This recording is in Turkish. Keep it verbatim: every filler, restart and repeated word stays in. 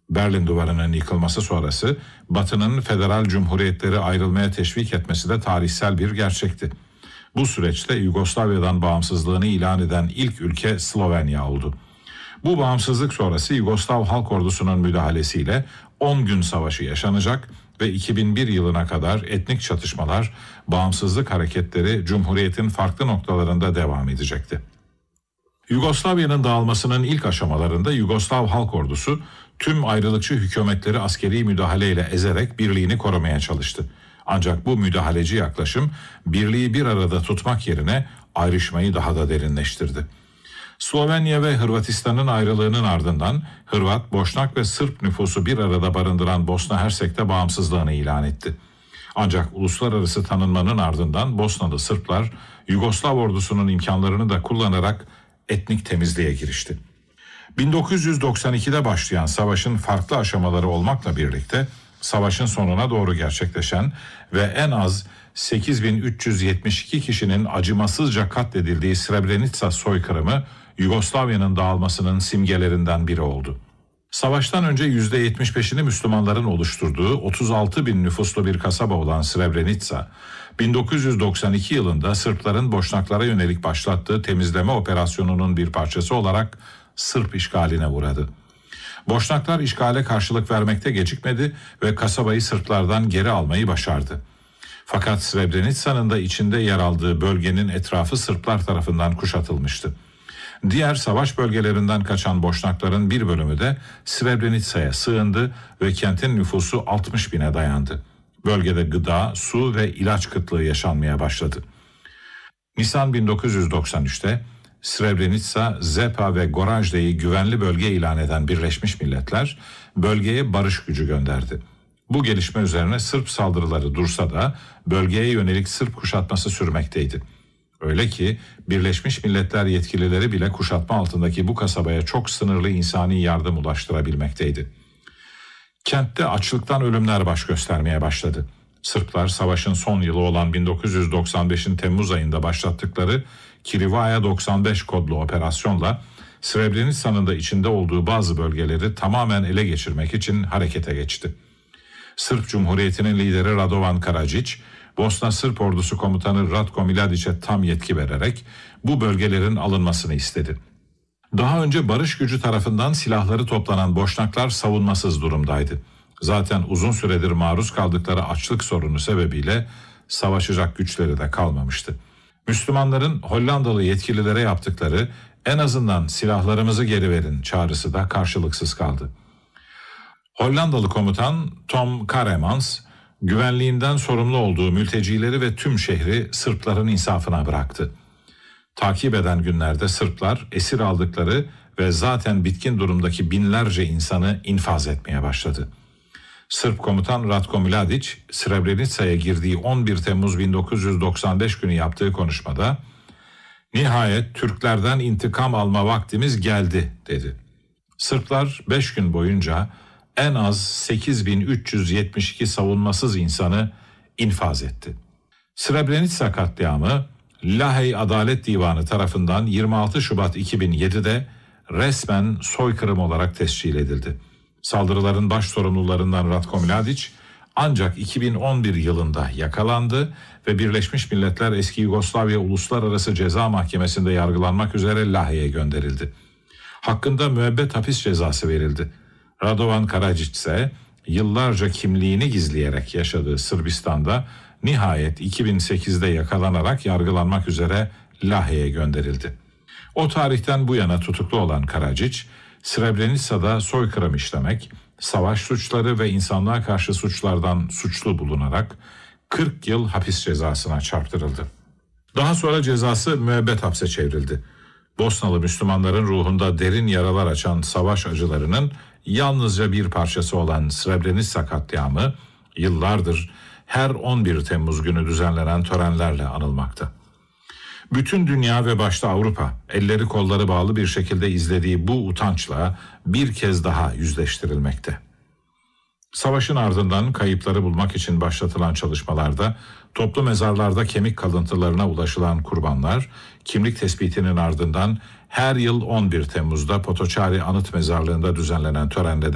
Berlin Duvarı'nın yıkılması sonrası Batı'nın federal cumhuriyetleri ayrılmaya teşvik etmesi de tarihsel bir gerçekti. Bu süreçte Yugoslavya'dan bağımsızlığını ilan eden ilk ülke Slovenya oldu. Bu bağımsızlık sonrası Yugoslav Halk Ordusu'nun müdahalesiyle on gün savaşı yaşanacak ve iki bin bir yılına kadar etnik çatışmalar, bağımsızlık hareketleri Cumhuriyet'in farklı noktalarında devam edecekti. Yugoslavya'nın dağılmasının ilk aşamalarında Yugoslav Halk Ordusu tüm ayrılıkçı hükümetleri askeri müdahaleyle ezerek birliğini korumaya çalıştı. Ancak bu müdahaleci yaklaşım birliği bir arada tutmak yerine ayrışmayı daha da derinleştirdi. Slovenya ve Hırvatistan'ın ayrılığının ardından Hırvat, Boşnak ve Sırp nüfusu bir arada barındıran Bosna Hersek'te bağımsızlığını ilan etti. Ancak uluslararası tanınmanın ardından Bosnalı Sırplar Yugoslav ordusunun imkanlarını da kullanarak etnik temizliğe girişti. bin dokuz yüz doksan ikide başlayan savaşın farklı aşamaları olmakla birlikte savaşın sonuna doğru gerçekleşen ve en az sekiz bin üç yüz yetmiş iki kişinin acımasızca katledildiği Srebrenica soykırımı Yugoslavya'nın dağılmasının simgelerinden biri oldu. Savaştan önce yüzde yetmiş beşini Müslümanların oluşturduğu otuz altı bin nüfuslu bir kasaba olan Srebrenica, bin dokuz yüz doksan iki yılında Sırpların Boşnaklara yönelik başlattığı temizleme operasyonunun bir parçası olarak Sırp işgaline uğradı. Boşnaklar işgale karşılık vermekte gecikmedi ve kasabayı Sırplardan geri almayı başardı. Fakat Srebrenica'nın da içinde yer aldığı bölgenin etrafı Sırplar tarafından kuşatılmıştı. Diğer savaş bölgelerinden kaçan Boşnakların bir bölümü de Srebrenica'ya sığındı ve kentin nüfusu altmış bine dayandı. Bölgede gıda, su ve ilaç kıtlığı yaşanmaya başladı. Nisan bin dokuz yüz doksan üçte Srebrenica, Zepa ve Goražde'yi güvenli bölge ilan eden Birleşmiş Milletler bölgeye barış gücü gönderdi. Bu gelişme üzerine Sırp saldırıları dursa da bölgeye yönelik Sırp kuşatması sürmekteydi. Öyle ki Birleşmiş Milletler yetkilileri bile kuşatma altındaki bu kasabaya çok sınırlı insani yardım ulaştırabilmekteydi. Kentte açlıktan ölümler baş göstermeye başladı. Sırplar savaşın son yılı olan bin dokuz yüz doksan beşin Temmuz ayında başlattıkları Krivaja doksan beş kodlu operasyonla Srebrenica'nın da içinde olduğu bazı bölgeleri tamamen ele geçirmek için harekete geçti. Sırp Cumhuriyeti'nin lideri Radovan Karadzic, Bosna Sırp Ordusu Komutanı Ratko Mladić'e tam yetki vererek bu bölgelerin alınmasını istedi. Daha önce barış gücü tarafından silahları toplanan Boşnaklar savunmasız durumdaydı. Zaten uzun süredir maruz kaldıkları açlık sorunu sebebiyle savaşacak güçleri de kalmamıştı. Müslümanların Hollandalı yetkililere yaptıkları en azından silahlarımızı geri verin çağrısı da karşılıksız kaldı. Hollandalı komutan Tom Karemans, güvenliğinden sorumlu olduğu mültecileri ve tüm şehri Sırpların insafına bıraktı. Takip eden günlerde Sırplar esir aldıkları ve zaten bitkin durumdaki binlerce insanı infaz etmeye başladı. Sırp komutan Ratko Mladić, Srebrenica'ya girdiği on bir Temmuz bin dokuz yüz doksan beş günü yaptığı konuşmada "Nihayet Türklerden intikam alma vaktimiz geldi" dedi. Sırplar beş gün boyunca en az sekiz bin üç yüz yetmiş iki savunmasız insanı infaz etti. Srebrenica katliamı Lahey Adalet Divanı tarafından yirmi altı Şubat iki bin yedide resmen soykırım olarak tescil edildi. Saldırıların baş sorumlularından Ratko Mladić ancak iki bin on bir yılında yakalandı ve Birleşmiş Milletler Eski Yugoslavya Uluslararası Ceza Mahkemesi'nde yargılanmak üzere Lahey'e gönderildi. Hakkında müebbet hapis cezası verildi. Radovan Karadzic ise yıllarca kimliğini gizleyerek yaşadığı Sırbistan'da nihayet iki bin sekizde yakalanarak yargılanmak üzere Lahey'e gönderildi. O tarihten bu yana tutuklu olan Karadzic, Srebrenica'da soykırım işlemek, savaş suçları ve insanlığa karşı suçlardan suçlu bulunarak kırk yıl hapis cezasına çarptırıldı. Daha sonra cezası müebbet hapse çevrildi. Bosnalı Müslümanların ruhunda derin yaralar açan savaş acılarının yalnızca bir parçası olan Srebrenica katliamı yıllardır her on bir Temmuz günü düzenlenen törenlerle anılmakta. Bütün dünya ve başta Avrupa elleri kolları bağlı bir şekilde izlediği bu utançla bir kez daha yüzleştirilmekte. Savaşın ardından kayıpları bulmak için başlatılan çalışmalarda toplu mezarlarda kemik kalıntılarına ulaşılan kurbanlar kimlik tespitinin ardından her yıl on bir Temmuz'da Potoçari Anıt Mezarlığı'nda düzenlenen törenle